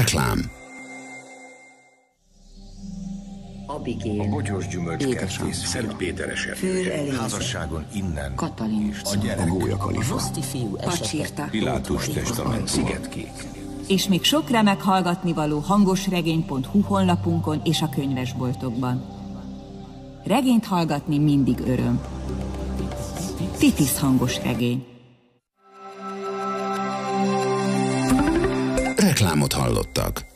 Reklám. Abigail, a bogyós gyümölcskertész Szentpéteres erdője. Házasságon innen. Katalin, A gyerek. A gólyakalifa. Roszti fiú esete. Pilátus testament. Szigetkék. És még sok remek hallgatnivaló hangosregény.hu honlapunkon és a könyvesboltokban. Regényt hallgatni mindig öröm. Titis hangos regény. Reklámot hallottak.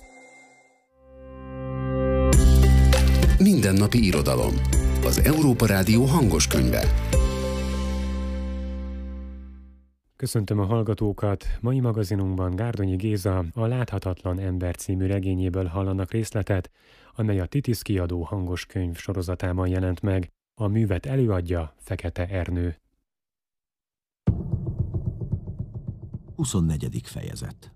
Mindennapi irodalom. Az Európa Rádió hangos könyve. Köszöntöm a hallgatókat! Mai magazinunkban Gárdonyi Géza a Láthatatlan ember című regényéből hallanak részletet, amely a Titis kiadó hangos könyv sorozatában jelent meg. A művet előadja Fekete Ernő. 24. fejezet.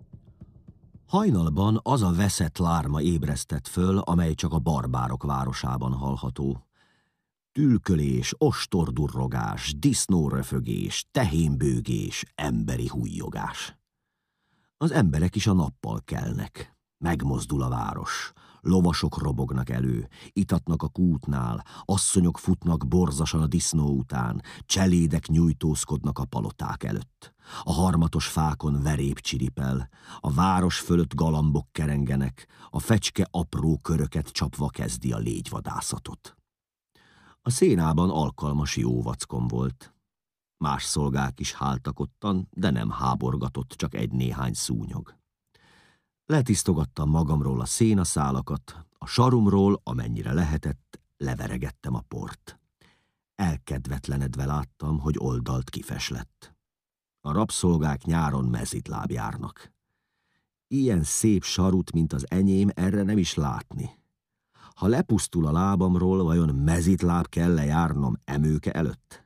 Hajnalban az a veszett lárma ébresztett föl, amely csak a barbárok városában hallható. Tülkölés, ostordurrogás, disznóröfögés, tehénbőgés, emberi hújjogás. Az emberek is a nappal kelnek. Megmozdul a város. Lovasok robognak elő, itatnak a kútnál, asszonyok futnak borzasan a disznó után, cselédek nyújtózkodnak a paloták előtt. A harmatos fákon verép csiripel, a város fölött galambok kerengenek, a fecske apró köröket csapva kezdi a légyvadászatot. A szénában alkalmas jó vackon volt. Más szolgák is háltak ottan, de nem háborgatott csak egy-néhány szúnyog. Letisztogattam magamról a szénaszálakat, a sarumról, amennyire lehetett, leveregettem a port. Elkedvetlenedve láttam, hogy oldalt kifeslett. A rabszolgák nyáron mezitláb járnak. Ilyen szép sarut, mint az enyém, erre nem is látni. Ha lepusztul a lábamról, vajon mezitláb kell-e járnom emőke előtt?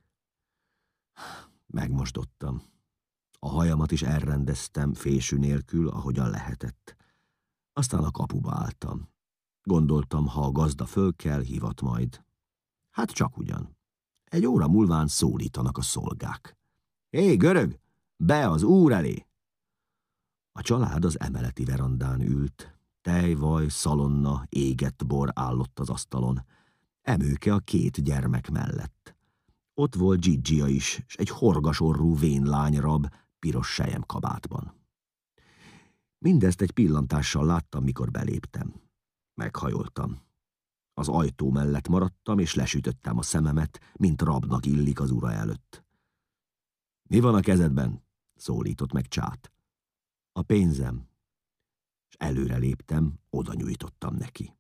Megmosdottam. A hajamat is elrendeztem fésű nélkül, ahogyan lehetett. Aztán a kapuba álltam. Gondoltam, ha a gazda fölkel, hivat majd. Hát csak ugyan. Egy óra múlván szólítanak a szolgák. Hé, görög! Be az úr elé! A család az emeleti verandán ült. Tejvaj, szalonna, égett bor állott az asztalon. Emőke a két gyermek mellett. Ott volt Gigia is, s egy horgasorrú vénlányrab, piros selyemkabátban. Mindezt egy pillantással láttam, mikor beléptem. Meghajoltam. Az ajtó mellett maradtam, és lesütöttem a szememet, mint rabnak illik az ura előtt. Mi van a kezedben? Szólított meg Csát. A pénzem. És előre léptem, oda nyújtottam neki.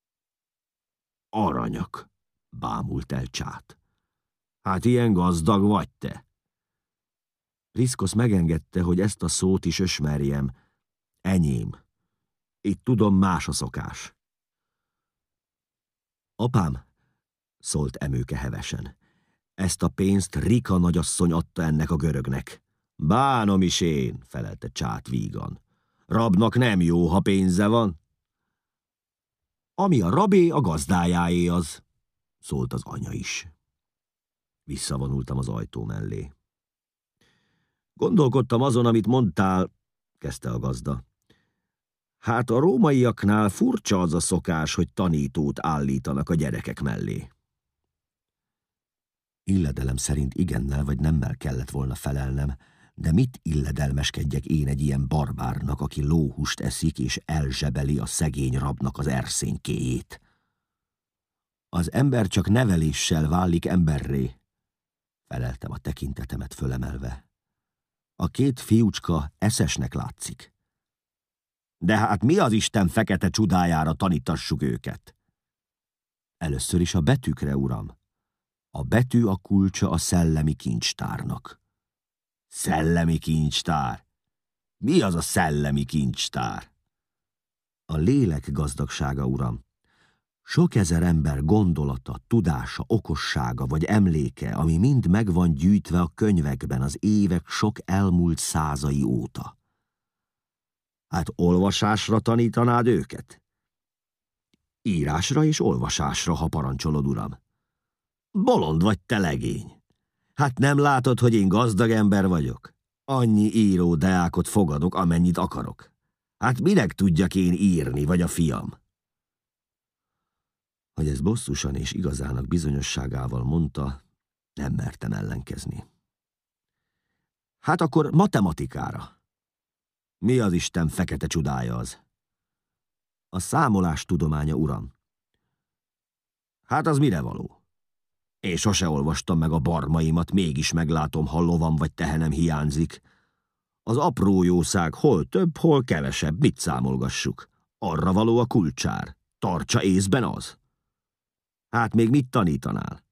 Aranyak, bámult el Csát. Hát ilyen gazdag vagy te. Priszkosz megengedte, hogy ezt a szót is ösmerjem. Enyém. Itt tudom, más a szokás. Apám, szólt Emőke hevesen, ezt a pénzt Rika nagyasszony adta ennek a görögnek. Bánom is én, felelte Csát vígan. Rabnak nem jó, ha pénze van. Ami a rabé, a gazdájáé az, szólt az anya is. Visszavonultam az ajtó mellé. Gondolkodtam azon, amit mondtál, kezdte a gazda. Hát a rómaiaknál furcsa az a szokás, hogy tanítót állítanak a gyerekek mellé. Illedelem szerint igennel vagy nemmel kellett volna felelnem, de mit illedelmeskedjek én egy ilyen barbárnak, aki lóhúst eszik és elzsebeli a szegény rabnak az erszénykéjét? Az ember csak neveléssel válik emberré, feleltem a tekintetemet fölemelve. A két fiúcska eszesnek látszik. De hát mi az Isten fekete csudájára tanítassuk őket? Először is a betűkre, uram. A betű a kulcsa a szellemi kincstárnak. Szellemi kincstár? Mi az a szellemi kincstár? A lélek gazdagsága, uram. Sok ezer ember gondolata, tudása, okossága vagy emléke, ami mind meg van gyűjtve a könyvekben az évek sok elmúlt százai óta. Hát olvasásra tanítanád őket? Írásra és olvasásra, ha parancsolod, uram. Bolond vagy te legény. Hát nem látod, hogy én gazdag ember vagyok? Annyi író deákot fogadok, amennyit akarok. Hát minek tudjak én írni, vagy a fiam? Hogy ez bosszusan és igazának bizonyosságával mondta, nem mertem ellenkezni. Hát akkor matematikára. Mi az Isten fekete csodája az? A számolás tudománya, uram. Hát az mire való? Én sose olvastam meg a barmaimat, mégis meglátom, ha lovam vagy tehenem hiányzik. Az apró jószág hol több, hol kevesebb, mit számolgassuk? Arra való a kulcsár. Tartsa észben az. Hát még mit tanítanál?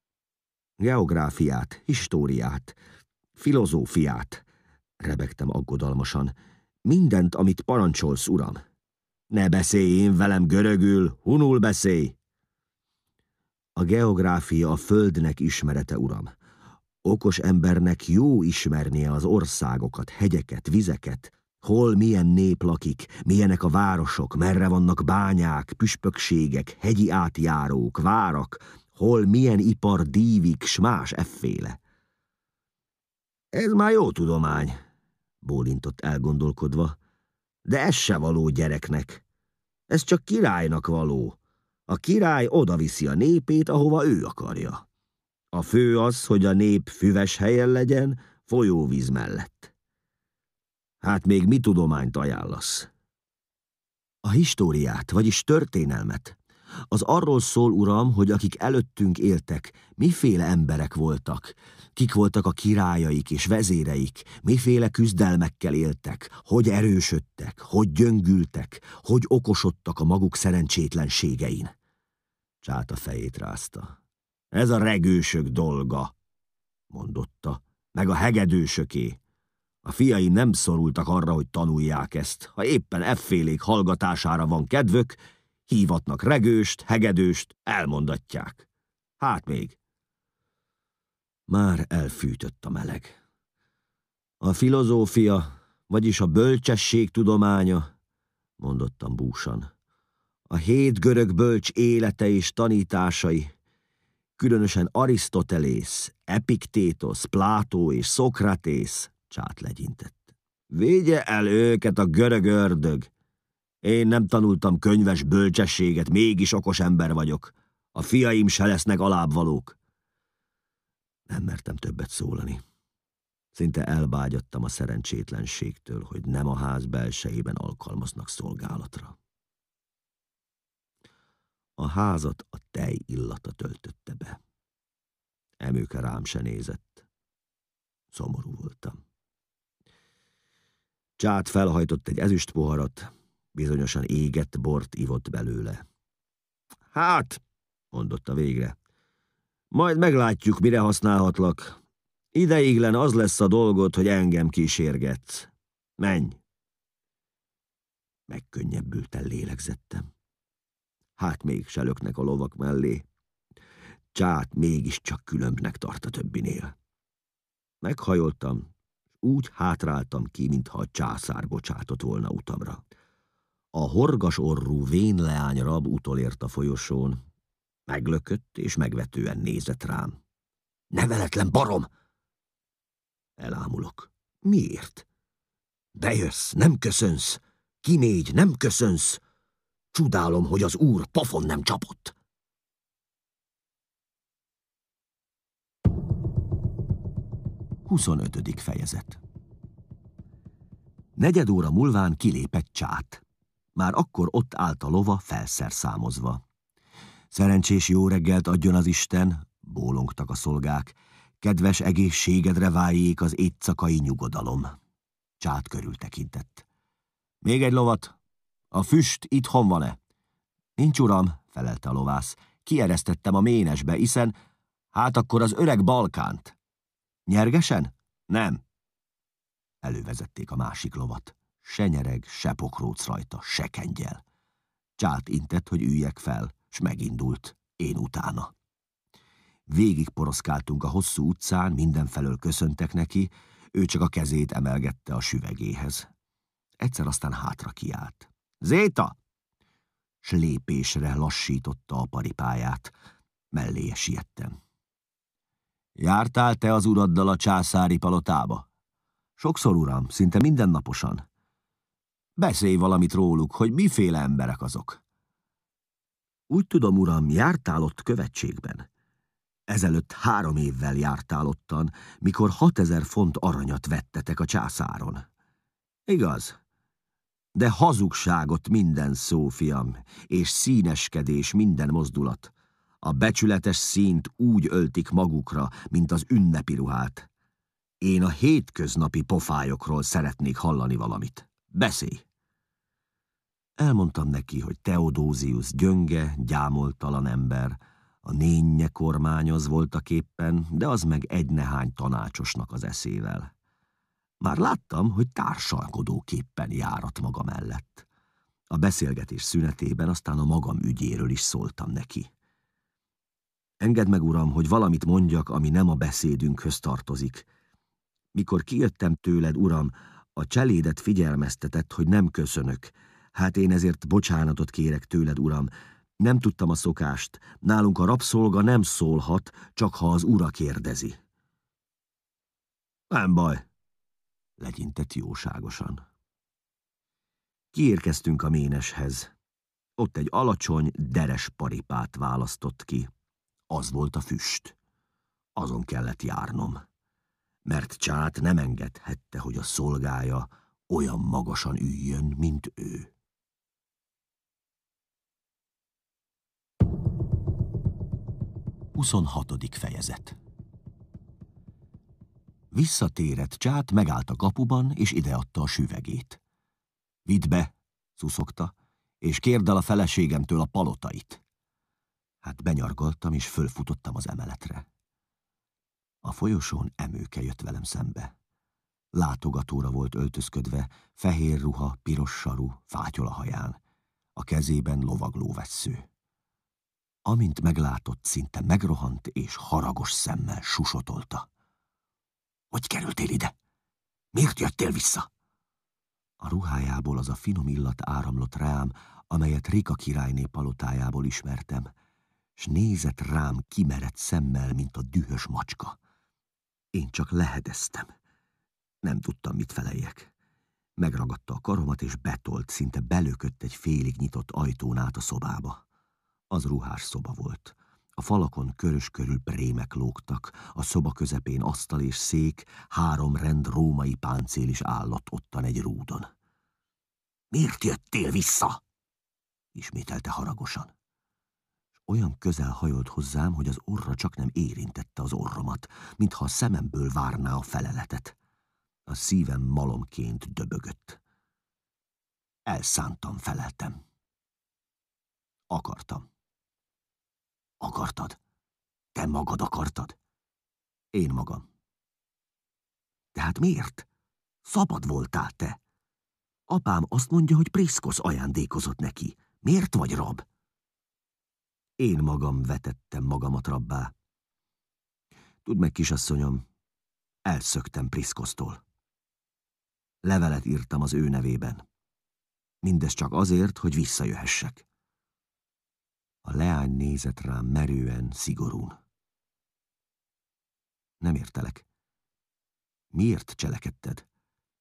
Geográfiát, históriát, filozófiát, rebegtem aggodalmasan. Mindent, amit parancsolsz, uram. Ne beszélj én velem görögül, hunul beszélj. A geográfia a földnek ismerete, uram. Okos embernek jó ismernie az országokat, hegyeket, vizeket, hol milyen nép lakik, milyenek a városok, merre vannak bányák, püspökségek, hegyi átjárók, várak, hol milyen ipar dívik, s más efféle. Ez már jó tudomány, bólintott elgondolkodva, de ez se való gyereknek. Ez csak királynak való. A király odaviszi a népét, ahova ő akarja. A fő az, hogy a nép füves helyen legyen, folyóvíz mellett. Hát még mi tudományt ajánlasz? A históriát, vagyis történelmet. Az arról szól, uram, hogy akik előttünk éltek, miféle emberek voltak, kik voltak a királyaik és vezéreik, miféle küzdelmekkel éltek, hogy erősödtek, hogy gyöngültek, hogy okosodtak a maguk szerencsétlenségein. Csát a fejét rázta. Ez a regősök dolga, mondotta, meg a hegedűsöké. A fiaim nem szorultak arra, hogy tanulják ezt. Ha éppen effélék hallgatására van kedvük, hívatnak regőst, hegedőst, elmondatják. Hát még. Már elfűtött a meleg. A filozófia, vagyis a bölcsesség tudománya, mondottam búsan. A 7 görög bölcs élete és tanításai, különösen Arisztotelész, Epiktétosz, Plátó és Szokratész, csát legyintett. Vigye el őket a görög ördög! Én nem tanultam könyves bölcsességet, mégis okos ember vagyok. A fiaim se lesznek alábbvalók. Nem mertem többet szólani. Szinte elbágyadtam a szerencsétlenségtől, hogy nem a ház belsejében alkalmaznak szolgálatra. A házat a tej illata töltötte be. Emőke rám se nézett. Szomorú voltam. Csát felhajtott egy ezüstpoharat, bizonyosan égett bort ivott belőle. Hát, mondotta végre, majd meglátjuk, mire használhatlak. Ideiglen az lesz a dolgod, hogy engem kísérgetsz. Menj! Megkönnyebbülten lélegzettem. Hát még se löknek a lovak mellé. Csát mégiscsak különbnek tart a többinél. Meghajoltam, úgy hátráltam ki, mintha a császár bocsátott volna utamra. A horgas orrú vénleány rab utolért a folyosón. Meglökött és megvetően nézett rám. Neveletlen barom! Elámulok. Miért? Bejössz, nem köszönsz. Kimégy, nem köszönsz. Csodálom, hogy az úr pofon nem csapott. Huszonötödik fejezet. 4 óra múlván kilépett Csát. Már akkor ott állt a lova felszerszámozva. Szerencsés jó reggelt adjon az Isten, bólongtak a szolgák. Kedves egészségedre váljék az éjszakai nyugodalom. Csát körültekintett. Még egy lovat? A füst itthon van-e? Nincs, uram, felelte a lovász. Kieresztettem a ménesbe, hiszen hát akkor az öreg Balkánt. Nyergesen? Nem. Elővezették a másik lovat. Se nyereg, se pokróc rajta, se kengyel. Csát intett, hogy üljek fel, s megindult, én utána. Végig poroszkáltunk a hosszú utcán, mindenfelől köszöntek neki, ő csak a kezét emelgette a süvegéhez. Egyszer aztán hátra kiállt. Zéta! S lépésre lassította a paripáját. Melléje siettem. Jártál te az uraddal a császári palotába? Sokszor, uram, szinte mindennaposan. Beszélj valamit róluk, hogy miféle emberek azok. Úgy tudom, uram, jártál ott követségben. Ezelőtt 3 évvel jártál ottan, mikor 6000 font aranyat vettetek a császáron. Igaz? De hazugságot minden szó, fiam, és színeskedés minden mozdulat. A becsületes színt úgy öltik magukra, mint az ünnepi ruhát. Én a hétköznapi pofályokról szeretnék hallani valamit. Beszélj! Elmondtam neki, hogy Theodosius gyönge, gyámoltalan ember, a nénje kormányoz voltaképpen, de az meg egy nehány tanácsosnak az eszével. Már láttam, hogy társalkodóképpen járat maga mellett. A beszélgetés szünetében aztán a magam ügyéről is szóltam neki. Engedd meg, uram, hogy valamit mondjak, ami nem a beszédünkhöz tartozik. Mikor kijöttem tőled, uram, a cselédet figyelmeztetett, hogy nem köszönök. Hát én ezért bocsánatot kérek tőled, uram. Nem tudtam a szokást. Nálunk a rabszolga nem szólhat, csak ha az ura kérdezi. Nem baj, legyintett jóságosan. Kiérkeztünk a méneshez. Ott egy alacsony, deres paripát választott ki. Az volt a füst. Azon kellett járnom. Mert Csát nem engedhette, hogy a szolgája olyan magasan üljön, mint ő. Huszonhatodik fejezet. Visszatérett Csát, megállt a kapuban, és ideadta a süvegét. Vidd be, szuszogta, és kérd el a feleségemtől a palotait. Hát benyargaltam, és fölfutottam az emeletre. A folyosón Emőke jött velem szembe. Látogatóra volt öltözködve, fehér ruha, piros saru, fátyol a haján. A kezében lovaglóvessző. Amint meglátott, szinte megrohant, és haragos szemmel susotolta. Hogy kerültél ide? Miért jöttél vissza? A ruhájából az a finom illat áramlott rám, amelyet Rika királyné palotájából ismertem, s nézett rám kimerett szemmel, mint a dühös macska. Én csak lehedeztem. Nem tudtam, mit feleljek. Megragadta a karomat, és betolt, szinte belökött egy félig nyitott ajtón át a szobába. Az ruhás szoba volt. A falakon körös körül prémek lógtak, a szoba közepén asztal és szék, 3 rend római páncél is állott ottan egy rúdon. Miért jöttél vissza? Ismételte haragosan. És olyan közel hajolt hozzám, hogy az orra csak nem érintette az orromat, mintha a szememből várná a feleletet. A szívem malomként döbögött. Elszántam, feleltem. Akartam. Akartad? Te magad akartad? Én magam. Tehát miért? Szabad voltál te. Apám azt mondja, hogy Priszkosz ajándékozott neki. Miért vagy rab? Én magam vetettem magamat rabbá. Tudd meg, kisasszonyom, elszöktem Priszkosztól. Levelet írtam az ő nevében. Mindez csak azért, hogy visszajöhessek. A leány nézett rám merően, szigorún. Nem értelek. Miért cselekedted?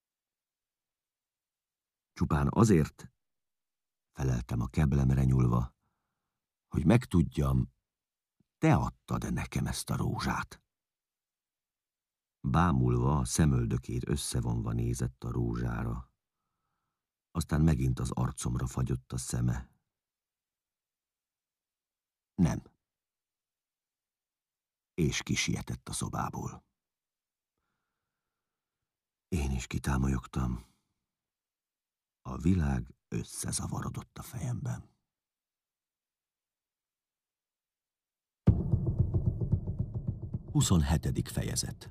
Csupán azért, feleltem a keblemre nyúlva, hogy megtudjam, te adtad nekem ezt a rózsát. Bámulva, a szemöldökét összevonva nézett a rózsára. Aztán megint az arcomra fagyott a szeme. Nem. És kisietett a szobából. Én is kitámolyogtam. A világ összezavarodott a fejemben. Huszonhetedik fejezet.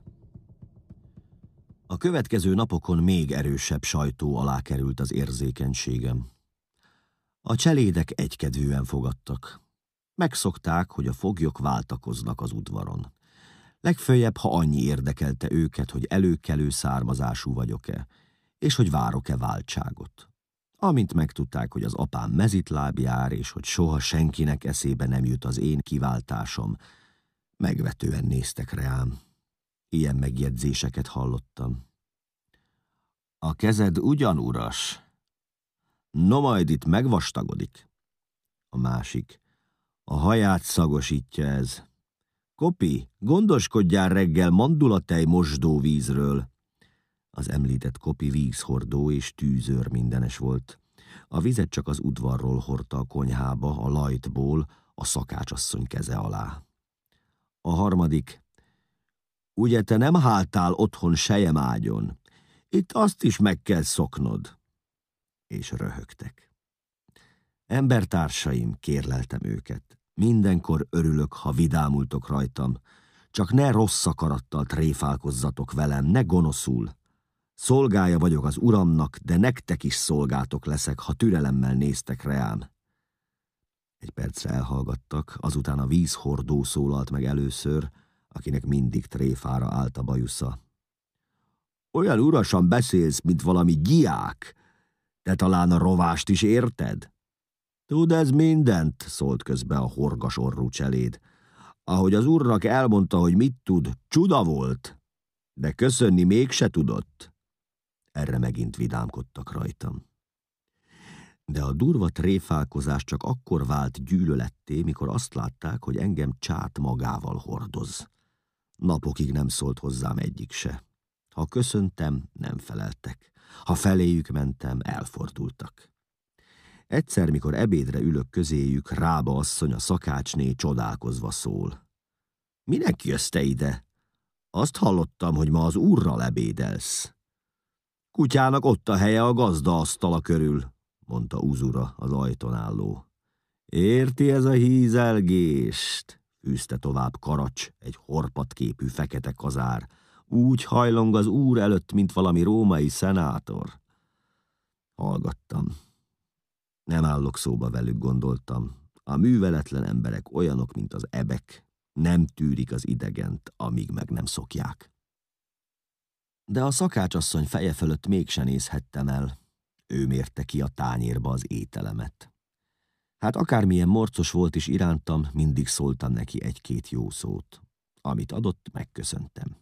A következő napokon még erősebb sajtó alá került az érzékenységem. A cselédek egykedvűen fogadtak. Megszokták, hogy a foglyok váltakoznak az udvaron. Legföljebb, ha annyi érdekelte őket, hogy előkelő származású vagyok-e, és hogy várok-e váltságot. Amint megtudták, hogy az apám mezitláb jár, és hogy soha senkinek eszébe nem jut az én kiváltásom, megvetően néztek rám. Ilyen megjegyzéseket hallottam. A kezed ugyan uras, No majd itt megvastagodik. A másik: a haját szagosítja ez. Kopi, gondoskodjál reggel mandulatej mosdóvízről. Az említett Kopi vízhordó és tűzőr mindenes volt. A vizet csak az udvarról hordta a konyhába, a lajtból, a szakácsasszony keze alá. A harmadik: ugye te nem háltál otthon selyemÁgyon? Itt azt is meg kell szoknod. És röhögtek. Embertársaim, kérleltem őket. Mindenkor örülök, ha vidámultok rajtam. Csak ne rossz akarattal tréfálkozzatok velem, ne gonoszul. Szolgája vagyok az Uramnak, de nektek is szolgátok leszek, ha türelemmel néztek reám. Egy percre elhallgattak, azután a vízhordó szólalt meg először, akinek mindig tréfára állt a bajusza. Olyan urasan beszélsz, mint valami gyíák. Te talán a rovást is érted? Tud ez mindent, szólt közbe a horgas orrú cseléd. Ahogy az úrnak elmondta, hogy mit tud, csuda volt, de köszönni mégse tudott. Erre megint vidámkodtak rajtam. De a durva tréfálkozás csak akkor vált gyűlöletté, mikor azt látták, hogy engem csát magával hordoz. Napokig nem szólt hozzám egyik se. Ha köszöntem, nem feleltek. Ha feléjük mentem, elfordultak. Egyszer, mikor ebédre ülök közéjük, Rába asszony, a szakácsné csodálkozva szól. Minek jössz te ide? Azt hallottam, hogy ma az úrral ebédelsz. Kutyának ott a helye a gazda asztala körül, mondta Uzura, az ajtón álló. Érti ez a hízelgést? Fűzte tovább Karacs, egy horpatképű fekete kazár. Úgy hajlong az úr előtt, mint valami római szenátor. Hallgattam. Nem állok szóba velük, gondoltam. A műveletlen emberek olyanok, mint az ebek. Nem tűrik az idegent, amíg meg nem szokják. De a szakácsasszony feje fölött mégse nézhettem el. Ő mérte ki a tányérba az ételemet. Hát akármilyen morcos volt is irántam, mindig szóltam neki egy-két jó szót. Amit adott, megköszöntem.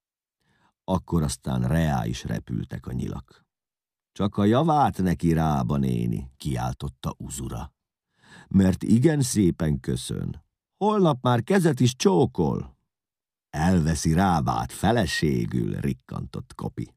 Akkor aztán reá is repültek a nyilak. Csak a javát neki, Rába néni, kiáltotta Uzura. Mert igen szépen köszön. Holnap már kezet is csókol. Elveszi Rábát feleségül, rikkantott Kopi.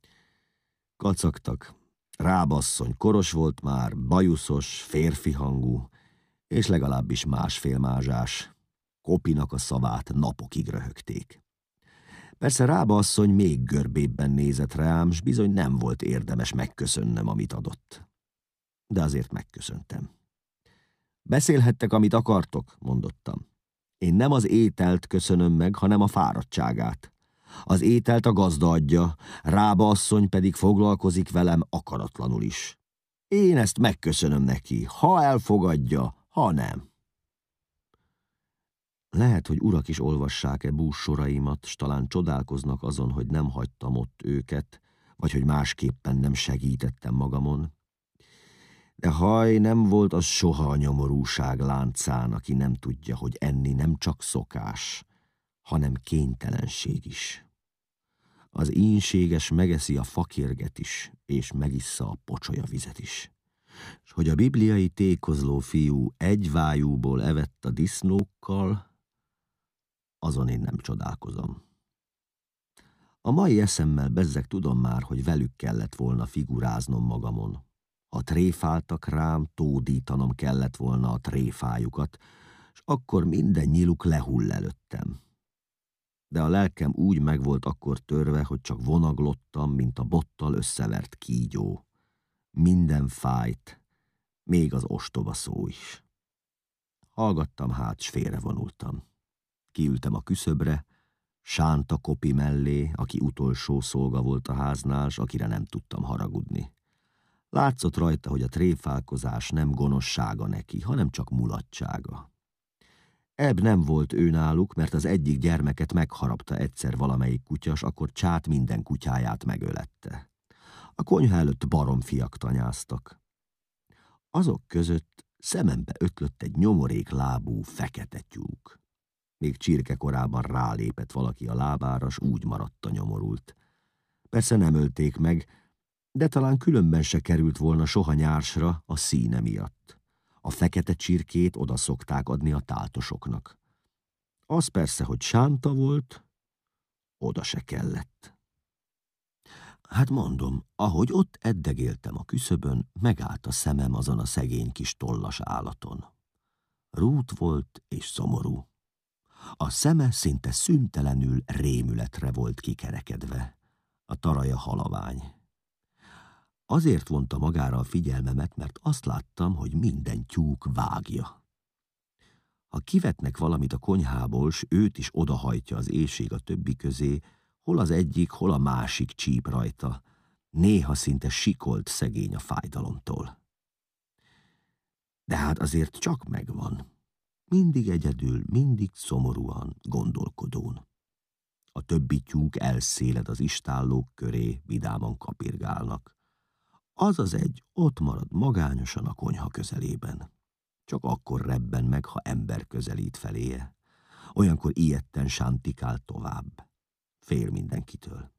Kacagtak. Rábasszony koros volt már, bajuszos, férfi hangú, és legalábbis másfél mázsás. Kopinak a szavát napokig röhögték. Persze Rába asszony még görbébben nézett rám, s bizony nem volt érdemes megköszönnöm, amit adott. De azért megköszöntem. Beszélhettek, amit akartok, mondottam. Én nem az ételt köszönöm meg, hanem a fáradtságát. Az ételt a gazda adja, Rába asszony pedig foglalkozik velem akaratlanul is. Én ezt megköszönöm neki, ha elfogadja, ha nem. Lehet, hogy urak is olvassák-e bússoraimat, s talán csodálkoznak azon, hogy nem hagytam ott őket, vagy hogy másképpen nem segítettem magamon. De haj, nem volt az soha a nyomorúság láncán, aki nem tudja, hogy enni nem csak szokás, hanem kénytelenség is. Az ínséges megeszi a fakérget is, és megissza a pocsolyavizet is. S hogy a bibliai tékozló fiú egy vájúból evett a disznókkal, azon én nem csodálkozom. A mai eszemmel bezzeg tudom már, hogy velük kellett volna figuráznom magamon. Ha tréfáltak rám, tódítanom kellett volna a tréfájukat, s akkor minden nyiluk lehull előttem. De a lelkem úgy meg volt akkor törve, hogy csak vonaglottam, mint a bottal összevert kígyó. Minden fájt, még az ostoba szó is. Hallgattam hát, s félrevonultam. Kiültem a küszöbre, Sánta Kopi mellé, aki utolsó szolga volt a háznál, s akire nem tudtam haragudni. Látszott rajta, hogy a tréfálkozás nem gonoszsága neki, hanem csak mulatsága. Ebb nem volt ő náluk, mert az egyik gyermeket megharapta egyszer valamelyik kutya, s akkor Csát minden kutyáját megölette. A konyha előtt baromfiak tanyáztak. Azok között szemembe ötlött egy nyomorék lábú fekete tyúk. Még csirke korában rálépett valaki a lábára, s úgy maradt a nyomorult. Persze nem ölték meg, De talán különben se került volna soha nyársra a színe miatt. A fekete csirkét oda szokták adni a táltosoknak. Az persze, hogy sánta volt, oda se kellett. Hát mondom, ahogy ott eddegéltem a küszöbön, megállt a szemem azon a szegény kis tollas állaton. Rút volt és szomorú. A szeme szinte szüntelenül rémületre volt kikerekedve. A taraja halavány. Azért vonta magára a figyelmemet, mert azt láttam, hogy minden tyúk vágja. Ha kivetnek valamit a konyhából, s őt is odahajtja az éhség a többi közé, hol az egyik, hol a másik csíp rajta. Néha szinte sikolt szegény a fájdalomtól. De hát azért csak megvan. Mindig egyedül, mindig szomorúan, gondolkodón. A többi tyúk elszéled az istállók köré, vidáman kapirgálnak. Az az egy ott marad magányosan a konyha közelében. Csak akkor rebben meg, ha ember közelít feléje. Olyankor ijedten sántikál tovább. Fél mindenkitől.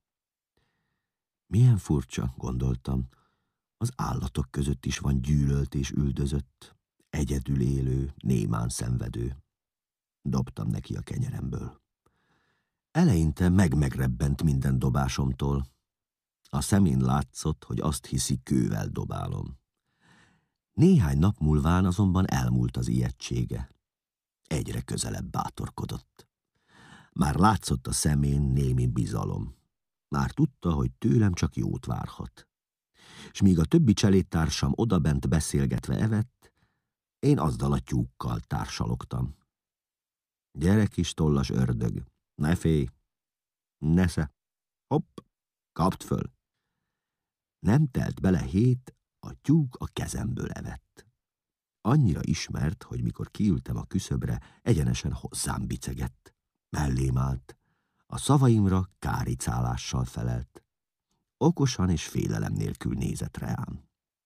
Milyen furcsa, gondoltam, az állatok között is van gyűlölt és üldözött, egyedül élő, némán szenvedő. Dobtam neki a kenyeremből. Eleinte megrebbent minden dobásomtól. A szemén látszott, hogy azt hiszi, kővel dobálom. Néhány nap múlván azonban elmúlt az ijegysége. Egyre közelebb bátorkodott. Már látszott a szemén némi bizalom. Már tudta, hogy tőlem csak jót várhat. S míg a többi cselédtársam odabent beszélgetve evett, én azzal a tyúkkal társalogtam. Gyere, kis tollas ördög, ne félj, nesze, hopp, kapd föl. Nem telt bele 7, a tyúk a kezemből evett. Annyira ismert, hogy mikor kiültem a küszöbre, egyenesen hozzám bicegett. Mellém állt. A szavaimra káricálással felelt. Okosan és félelem nélkül nézett rám.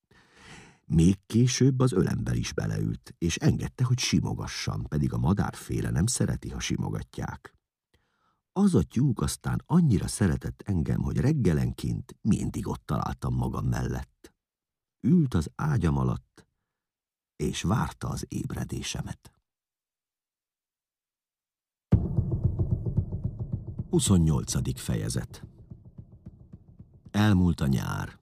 Még később az ölembe is beleült, és engedte, hogy simogassam, pedig a madárféle nem szereti, ha simogatják. Az a tyúk aztán annyira szeretett engem, hogy reggelenként mindig ott találtam magam mellett. Ült az ágyam alatt, és várta az ébredésemet. 28. fejezet. Elmúlt a nyár.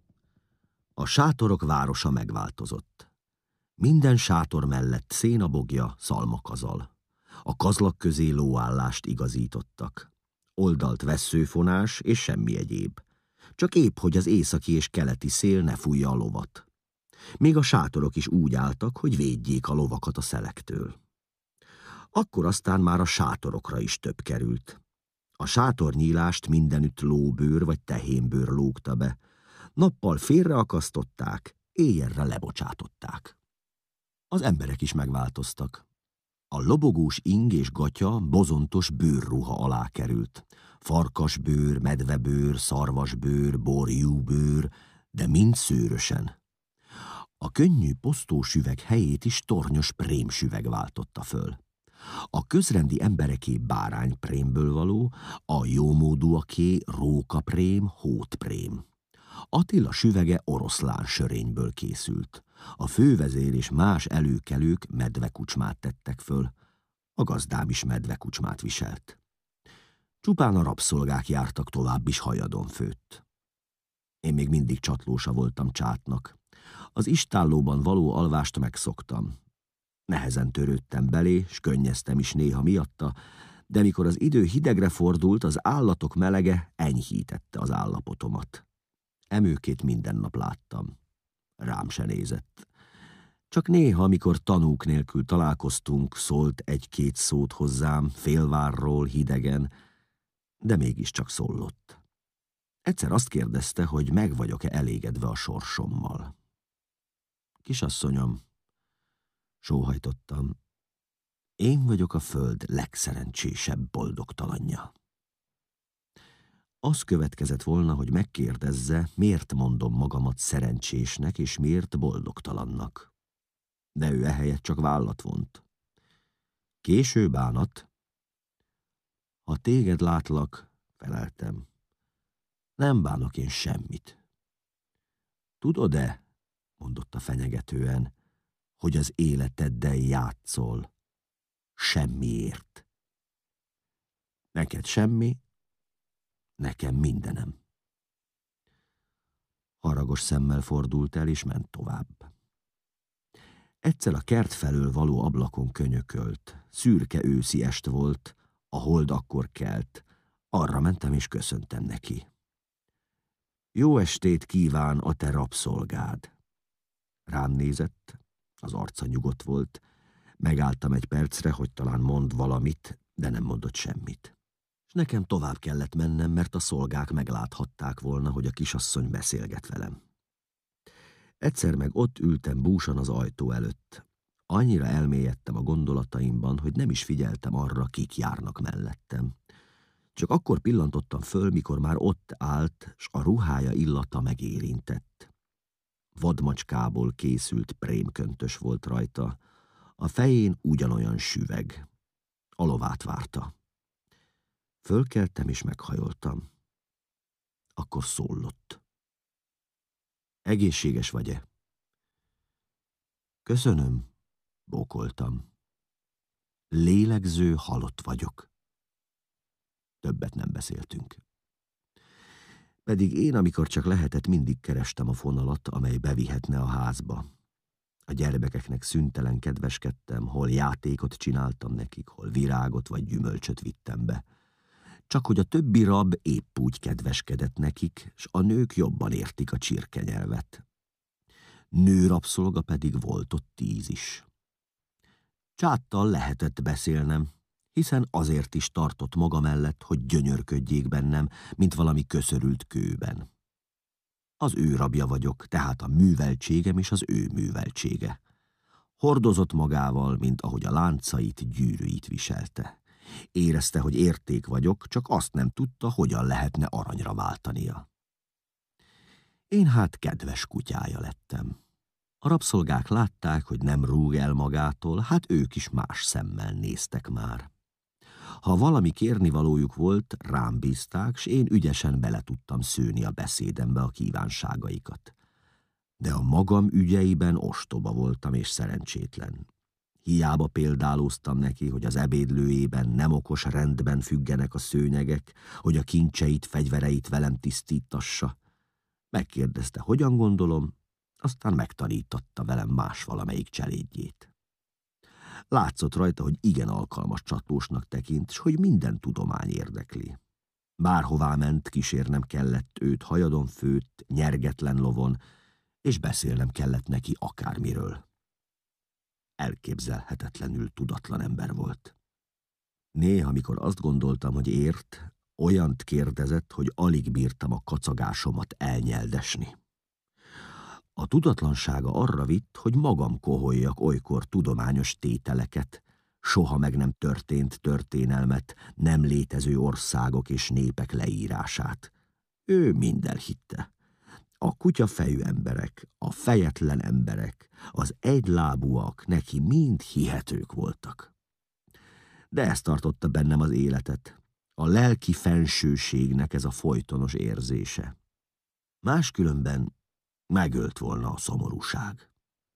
A sátorok városa megváltozott. Minden sátor mellett szénabogja, szalmakazal. A kazlak közé lóállást igazítottak. Oldalt vesszőfonás és semmi egyéb. Csak épp, hogy az északi és keleti szél ne fújja a lovat. Még a sátorok is úgy álltak, hogy védjék a lovakat a szelektől. Akkor aztán már a sátorokra is több került. A sátornyílást mindenütt lóbőr vagy tehénbőr lógta be. Nappal félreakasztották, éjjelre lebocsátották. Az emberek is megváltoztak. A lobogós ing és gatya bozontos bőrruha alá került. Farkasbőr, medvebőr, szarvasbőr, borjúbőr, de mind szőrösen. A könnyű posztósüveg helyét is tornyos prémsüveg váltotta föl. A közrendi embereké bárányprémből való, a jómódúaké rókaprém, hótprém. Attila süvege oroszlán sörényből készült. A fővezér és más előkelők medvekucsmát tettek föl. A gazdám is medvekucsmát viselt. Csupán a rabszolgák jártak tovább is hajadon főtt. Én még mindig csatlósa voltam Csátnak. Az istállóban való alvást megszoktam. Nehezen törődtem belé, s könnyeztem is néha miatta, de mikor az idő hidegre fordult, az állatok melege enyhítette az állapotomat. Emőkét minden nap láttam. Rám se nézett. Csak néha, amikor tanúk nélkül találkoztunk, szólt egy-két szót hozzám, félvárról, hidegen, de mégiscsak szólott. Egyszer azt kérdezte, hogy meg vagyok-e elégedve a sorsommal. Kisasszonyom, sóhajtottam, én vagyok a föld legszerencsésebb boldogtalanja. Az következett volna, hogy megkérdezze, miért mondom magamat szerencsésnek, és miért boldogtalannak. De ő ehelyett csak vállat vont. Késő bánat. Ha téged látlak, feleltem, nem bánok én semmit. Tudod-e, mondotta fenyegetően, hogy az életeddel játszol, semmiért. Neked semmi, nekem mindenem. Haragos szemmel fordult el, és ment tovább. Egyszer a kert felől való ablakon könyökölt. Szürke őszi est volt, a hold akkor kelt. Arra mentem, és köszöntem neki. Jó estét kíván a te rabszolgád. Rám nézett, az arca nyugodt volt. Megálltam egy percre, hogy talán mond valamit, de nem mondott semmit. És nekem tovább kellett mennem, mert a szolgák megláthatták volna, hogy a kisasszony beszélget velem. Egyszer meg ott ültem búsan az ajtó előtt. Annyira elmélyedtem a gondolataimban, hogy nem is figyeltem arra, kik járnak mellettem. Csak akkor pillantottam föl, mikor már ott állt, s a ruhája illata megérintett. Vadmacskából készült prémköntös volt rajta, a fején ugyanolyan süveg. A lovát várta. Fölkeltem és meghajoltam. Akkor szólott. Egészséges vagy-e? Köszönöm, bókoltam. Lélegző halott vagyok. Többet nem beszéltünk. Pedig én, amikor csak lehetett, mindig kerestem a fonalat, amely bevihetne a házba. A gyermekeknek szüntelen kedveskedtem, hol játékot csináltam nekik, hol virágot vagy gyümölcsöt vittem be. Csak hogy a többi rab épp úgy kedveskedett nekik, s a nők jobban értik a csirkenyelvet. Nőrabszolga pedig volt ott 10 is. Csáttal lehetett beszélnem, hiszen azért is tartott maga mellett, hogy gyönyörködjék bennem, mint valami köszörült kőben. Az ő rabja vagyok, tehát a műveltségem és az ő műveltsége. Hordozott magával, mint ahogy a láncait, gyűrűit viselte. Érezte, hogy érték vagyok, csak azt nem tudta, hogyan lehetne aranyra váltania. Én hát kedves kutyája lettem. A rabszolgák látták, hogy nem rúg el magától, hát ők is más szemmel néztek már. Ha valami kérnivalójuk volt, rám bízták, s én ügyesen bele tudtam szőni a beszédembe a kívánságaikat. De a magam ügyeiben ostoba voltam és szerencsétlen. Hiába példálóztam neki, hogy az ebédlőjében nem okos rendben függenek a szőnyegek, hogy a kincseit, fegyvereit velem tisztítassa. Megkérdezte, hogyan gondolom, aztán megtanította velem más valamelyik cselédjét. Látszott rajta, hogy igen alkalmas csatlósnak tekint, s hogy minden tudomány érdekli. Bárhová ment, kísérnem kellett őt hajadon főtt, nyergetlen lovon, és beszélnem kellett neki akármiről. Elképzelhetetlenül tudatlan ember volt. Néha, amikor azt gondoltam, hogy ért, olyant kérdezett, hogy alig bírtam a kacagásomat elnyeldesni. A tudatlansága arra vitt, hogy magam koholjak olykor tudományos tételeket, soha meg nem történt történelmet, nem létező országok és népek leírását. Ő minden hitte. A kutyafejű emberek, a fejetlen emberek, az egylábúak neki mind hihetők voltak. De ez tartotta bennem az életet, a lelki fensőségnek ez a folytonos érzése. Máskülönben megölt volna a szomorúság.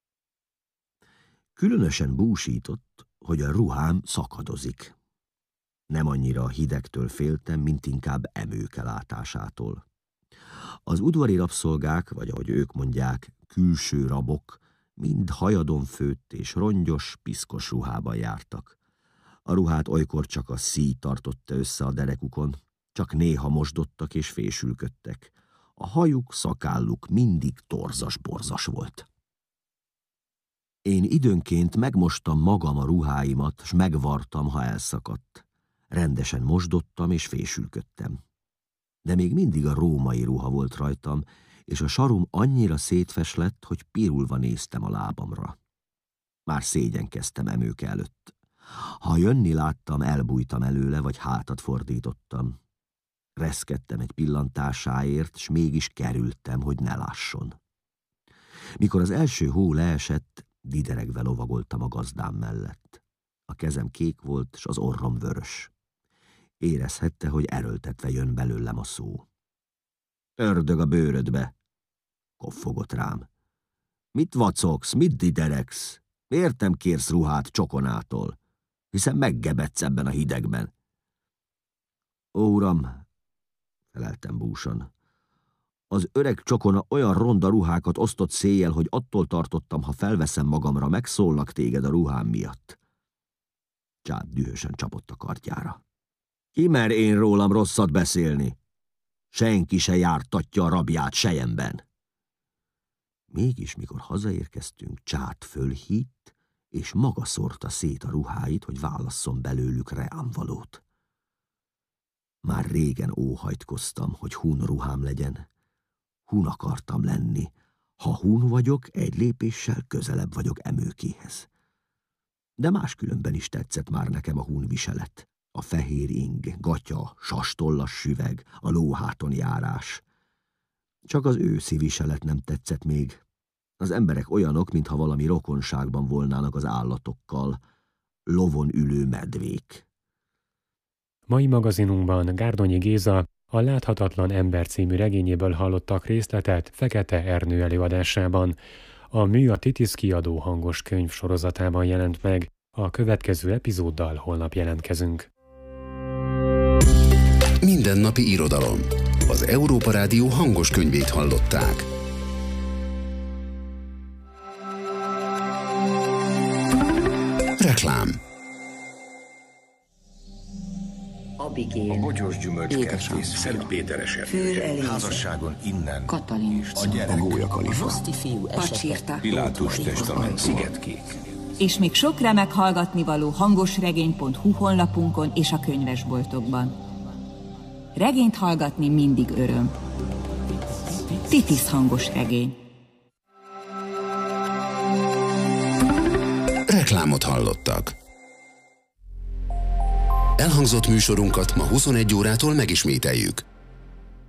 Különösen búsított, hogy a ruhám szakadozik. Nem annyira a hidegtől féltem, mint inkább emőke látásától. Az udvari rabszolgák, vagy ahogy ők mondják, külső rabok, mind hajadon főtt és rongyos, piszkos ruhában jártak. A ruhát olykor csak a szíj tartotta össze a derekukon, csak néha mosdottak és fésülködtek. A hajuk, szakálluk mindig torzas-borzas volt. Én időnként megmostam magam a ruháimat, s megvartam, ha elszakadt. Rendesen mosdottam és fésülködtem. De még mindig a római ruha volt rajtam, és a sarum annyira szétfeslett, hogy pirulva néztem a lábamra. Már szégyenkeztem emőke előtt. Ha jönni láttam, elbújtam előle, vagy hátat fordítottam. Reszkedtem egy pillantásáért, s mégis kerültem, hogy ne lásson. Mikor az első hó leesett, dideregve lovagoltam a gazdám mellett. A kezem kék volt, s az orrom vörös. Érezhette, hogy erőltetve jön belőlem a szó. Ördög a bőrödbe! koffogott rám. Mit vacogsz, mit dideregsz? Miért nem kérsz ruhát Csokonától? Hiszen meggebedsz ebben a hidegben. Ó, uram, feleltem búsan. Az öreg Csokona olyan ronda ruhákat osztott széjjel, hogy attól tartottam, ha felveszem magamra, megszóllak téged a ruhám miatt. Csád dühösen csapott a kardjára. Ki mer én rólam rosszat beszélni? Senki se jártatja a rabját selyemben. Mégis, mikor hazaérkeztünk, Csád fölhítt, és maga szórta szét a ruháit, hogy válasszon belőlük reámvalót. Már régen óhajtkoztam, hogy hun ruhám legyen. Hun akartam lenni. Ha hun vagyok, egy lépéssel közelebb vagyok emőkéhez. De máskülönben is tetszett már nekem a hun viselet. A fehér ing, gatya, sastollas süveg, a lóháton járás. Csak az őszi viselet nem tetszett még. Az emberek olyanok, mintha valami rokonságban volnának az állatokkal. Lovon ülő medvék. Mai magazinunkban Gárdonyi Géza a Láthatatlan ember című regényéből hallottak részletet Fekete Ernő előadásában. A mű a Titisz kiadó hangos könyv sorozatában jelent meg. A következő epizóddal holnap jelentkezünk. Mindennapi irodalom. Az Európa Rádió hangos könyvét hallották. Reklám. Abigail. A bogyós gyümölcskertész, Szentpétereset, házasságon innen, Katalin. a gyerek, a Gólyakalifa, Pacsirta. Pilátus testament, Szigetkék. És még sok remek hallgatnivaló hangosregény.hu honlapunkon és a könyvesboltokban. Regényt hallgatni mindig öröm. Titisz hangos regény. Reklámot hallottak. Elhangzott műsorunkat ma 21 órától megismételjük.